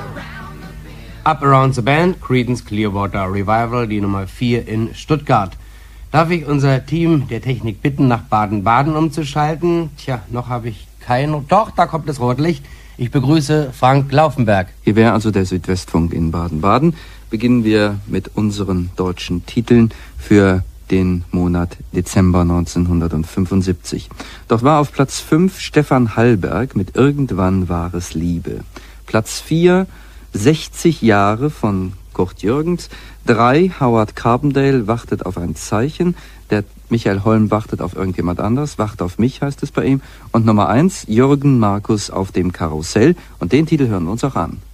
Up Around the Band, Creedence Clearwater Revival, die Nummer 4 in Stuttgart. Darf ich unser Team der Technik bitten, nach Baden-Baden umzuschalten? Tja, noch habe ich keinen. Doch, da kommt das Rotlicht. Ich begrüße Frank Laufenberg. Hier wäre also der Südwestfunk in Baden-Baden. Beginnen wir mit unseren deutschen Titeln für den Monat Dezember 1975. Dort war auf Platz 5 Stefan Hallberg mit Irgendwann war es Liebe. Platz 4 60 Jahre von Kurt Jürgens. 3 Howard Carbondale wartet auf ein Zeichen. Der Michael Holm wartet auf irgendjemand anders. Wacht auf mich heißt es bei ihm. Und Nummer 1 Jürgen Markus auf dem Karussell. Und den Titel hören wir uns auch an.